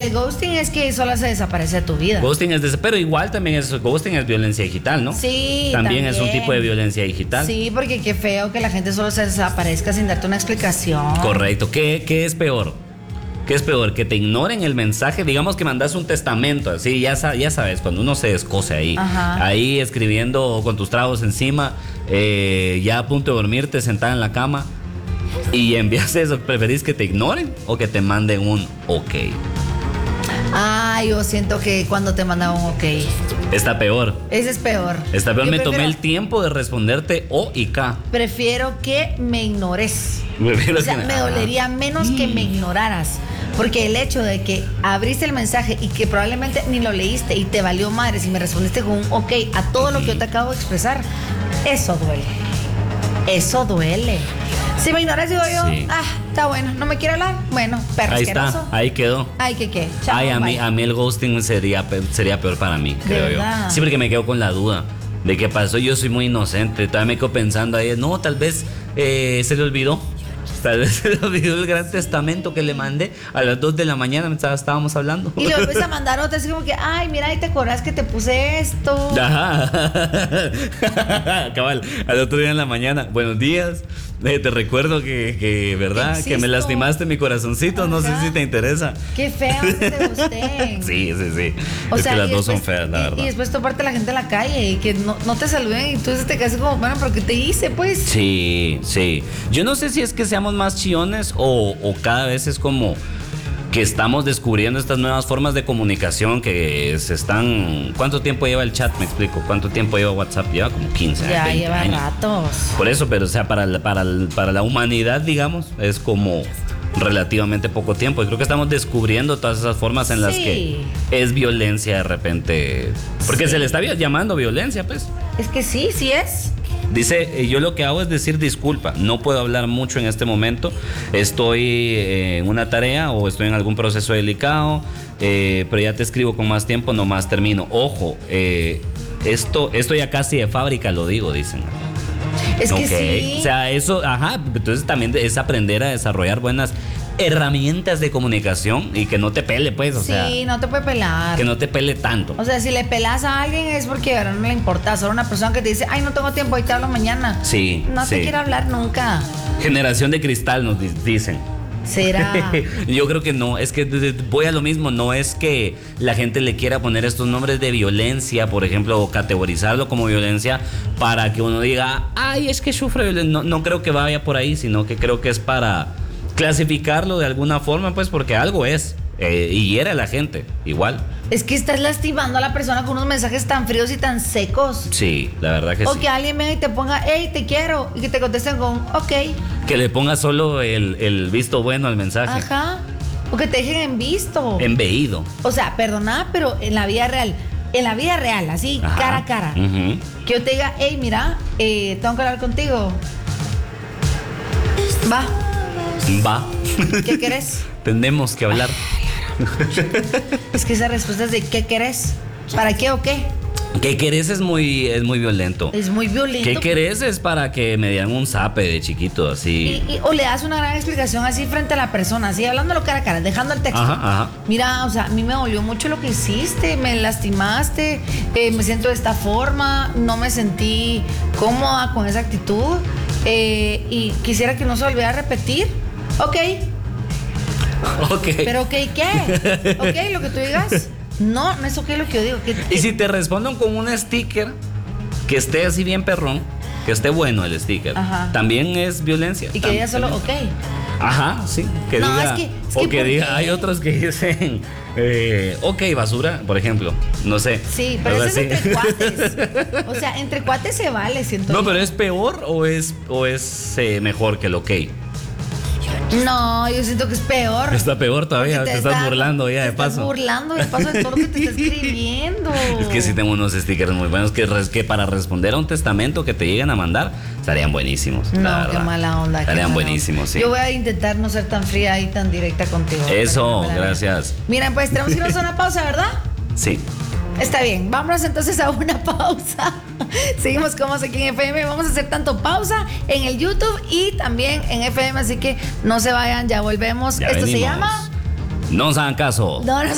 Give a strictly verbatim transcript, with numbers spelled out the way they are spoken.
el ghosting es que solo se desaparece de tu vida. Ghosting es de, pero igual también es ghosting es violencia digital, ¿no? Sí, también, también es un tipo de violencia digital. Sí, porque qué feo que la gente solo se desaparezca sin darte una explicación. Correcto. ¿Qué, qué es peor? ¿Qué es peor? Que te ignoren el mensaje. Digamos que mandas un testamento, así, ya, ya sabes, cuando uno se descose ahí, Ajá. ahí escribiendo con tus tragos encima, eh, ya a punto de dormirte, sentada en la cama, y envías eso. ¿Preferís que te ignoren o que te manden un ok? Ah, yo siento que cuando te mandan un ok. Está peor. Ese es peor. Está peor. Yo Me prefiero, tomé el tiempo de responderte O y K. Prefiero que me ignores. Prefiero O sea, que me dolería menos que me ignoraras. Porque el hecho de que abriste el mensaje y que probablemente ni lo leíste y te valió madre si me respondiste con un ok a todo lo que yo te acabo de expresar, eso duele. Eso duele. Si me ignoras, digo yo, Sí. ah, está bueno, no me quiere hablar. Bueno, perro Ahí asqueroso. está, ahí quedó. Ay, ¿qué qué? Chao, Ay, a mí, bye. a mí el ghosting sería, pe- sería peor para mí, creo verdad? yo. Sí, porque me quedo con la duda de qué pasó. Yo soy muy inocente. Todavía me quedo pensando ahí, no, tal vez eh, se le olvidó. Tal vez se le olvidó el gran testamento que le mandé a las dos de la mañana mientras estábamos hablando. Y le vuelves a mandar otra, así como que, ay, mira, y te acordás que te puse esto. Ajá. Cabal, al otro día en la mañana, buenos días. Eh, te recuerdo que, que ¿verdad? Existo. Que me lastimaste mi corazoncito. No sé Ajá. si te interesa. Qué feo que te gusten. Sí, sí, sí. O es sea, que las y dos son después- feas, la y- verdad. Y después toparte la gente en la calle y que no, no te saluden y tú te quedas como, bueno, pero ¿qué te hice, pues? Sí, sí. Yo no sé si es que seamos más chillones o, o cada vez es como que estamos descubriendo estas nuevas formas de comunicación que se están... ¿Cuánto tiempo lleva el chat? Me explico. ¿Cuánto tiempo lleva WhatsApp? Lleva como quince, Ya veinte lleva años. ratos. Por eso, pero o sea, para, la- para, el- para la humanidad, digamos, es como relativamente poco tiempo. Y creo que estamos descubriendo todas esas formas en las Sí. que es violencia de repente. Porque Sí. se le está vi- llamando violencia, pues. Es que sí, sí es. Dice, eh, yo lo que hago es decir disculpa, no puedo hablar mucho en este momento, estoy eh, en una tarea o estoy en algún proceso delicado, eh, pero ya te escribo con más tiempo, nomás termino. Ojo, eh, esto, esto ya casi de fábrica lo digo, dicen. Es que Ok. sí. O sea, eso, ajá, entonces también es aprender a desarrollar buenas herramientas de comunicación y que no te pele, pues, o sí, sea, no te puede pelar. que no te pele tanto. O sea, si le pelas a alguien es porque ahora no le importa. Solo una persona que te dice, ay, no tengo tiempo, ahí te hablo mañana. Sí, No te sí. quiere hablar nunca. Generación de cristal nos di- dicen. Será. Yo creo que no, es que de- de- voy a lo mismo, no es que la gente le quiera poner estos nombres de violencia, por ejemplo, o categorizarlo como violencia para que uno diga, ay, es que sufre violencia. No, no creo que vaya por ahí, sino que creo que es para clasificarlo de alguna forma, pues porque algo es, eh, y hiere a la gente, igual. Es que estás lastimando a la persona con unos mensajes tan fríos y tan secos. Sí, la verdad que O sí. que alguien venga y te ponga, hey, te quiero. Y que te contesten con, ok. Que le ponga solo el, el visto bueno al mensaje. Ajá. O que te dejen en visto. Embeído. O sea, perdona, pero en la vida real, en la vida real, así, Ajá. cara a cara, Ujú. que yo te diga, hey, mira, eh, tengo que hablar contigo. Va, Va. ¿qué querés? Tenemos que hablar. Es que esa respuesta es de ¿qué querés? ¿Para qué o qué? ¿Qué querés? Es muy, es muy violento. Es muy violento. ¿Qué querés? Es para que me dieran un zape de chiquito, Y, así. y- o le das una gran explicación así frente a la persona, así hablándolo cara a cara, dejando el texto. Ajá, ajá. Mira, o sea, a mí me dolió mucho lo que hiciste, me lastimaste, eh, me siento de esta forma, no me sentí cómoda con esa actitud eh, y quisiera que no se volviera a repetir. Ok, Ok. pero ok, ¿qué? Ok, lo que tú digas. No, no es ok lo que yo digo. que- Y si te responden con un sticker que esté así bien perrón, que esté bueno el sticker, Ajá. también es violencia. y que diga solo También. ok. Ajá, sí. Que No, diga, es que- es o que que ¿por diga, qué? hay otros que dicen, eh, ok, basura, por ejemplo. No sé. Sí, pero algo eso es así. entre cuates. O sea, entre cuates se vale, siento No, yo. pero ¿es peor o es, o es eh, mejor que el ok? No, yo siento que es peor. Está peor todavía, Porque te, estás está- burlando ya te de estás paso. burlando de paso de todo lo que te está escribiendo. Es que sí tengo unos stickers muy buenos que, res- que para responder a un testamento que te lleguen a mandar estarían buenísimos. la No, verdad. qué mala onda. qué Estarían mala buenísimos, onda. sí. Yo voy a intentar no ser tan fría y tan directa contigo. Eso, Para que no me la gracias. veas. Miren, pues tenemos que irnos a una pausa, ¿verdad? Sí. Está bien, vámonos entonces a una pausa. Seguimos como aquí en F M. Vamos a hacer tanto pausa en el YouTube y también en F M, así que no se vayan, ya volvemos. Ya Esto se venimos. llama No nos hagan caso. No nos